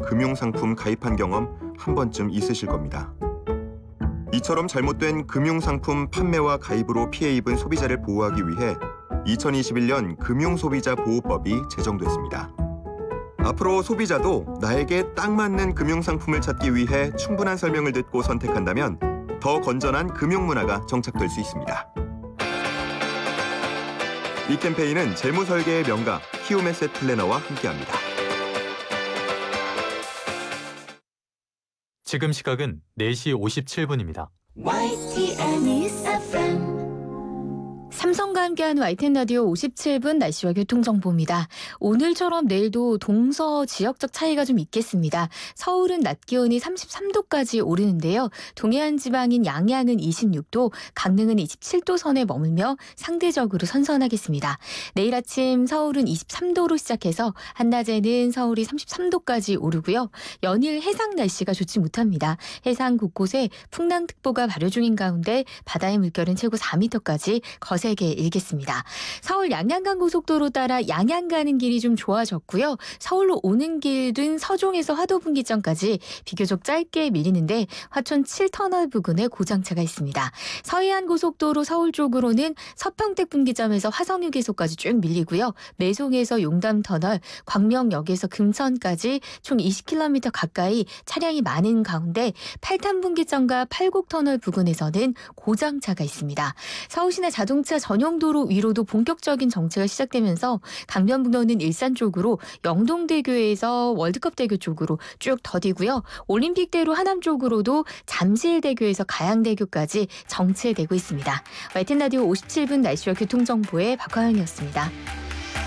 금융상품 가입한 경험 한 번쯤 있으실 겁니다. 이처럼 잘못된 금융상품 판매와 가입으로 피해 입은 소비자를 보호하기 위해 2021년 금융소비자보호법이 제정됐습니다. 앞으로 소비자도 나에게 딱 맞는 금융상품을 찾기 위해 충분한 설명을 듣고 선택한다면 더 건전한 금융문화가 정착될 수 있습니다. 이 캠페인은 재무설계의 명가 키움에셋 플래너와 함께합니다. 지금 시각은 4시 57분입니다. YTN News FM. 삼성과 함께하는 YTN 라디오 57분 날씨와 교통정보입니다. 오늘처럼 내일도 동서 지역적 차이가 좀 있겠습니다. 서울은 낮 기온이 33도까지 오르는데요. 동해안 지방인 양양은 26도, 강릉은 27도 선에 머물며 상대적으로 선선하겠습니다. 내일 아침 서울은 23도로 시작해서 한낮에는 서울이 33도까지 오르고요. 연일 해상 날씨가 좋지 못합니다. 해상 곳곳에 풍랑특보가 발효 중인 가운데 바다의 물결은 최고 4m까지 거세게 일겠습니다. 서울 양양간 고속도로 따라 양양 가는 길이 좀 좋아졌고요. 서울로 오는 길은 서종에서 화도분기점까지 비교적 짧게 밀리는데 화촌 7터널 부근에 고장차가 있습니다. 서해안 고속도로 서울 쪽으로는 서평택 분기점에서 화성휴게소까지 쭉 밀리고요. 매송에서 용담터널, 광명역에서 금천까지 총 20km 가까이 차량이 많은 가운데 8탄 분기점과 팔곡터널 부근에서는 고장차가 있습니다. 서울시내 자동차 전용도로 위로도 본격적인 정체가 시작되면서 강변북로는 일산 쪽으로 영동대교에서 월드컵대교 쪽으로 쭉 더디고요. 올림픽대로 하남 쪽으로도 잠실대교에서 가양대교까지 정체되고 있습니다. YTN 라디오 57분 날씨와 교통정보의 박화영이었습니다.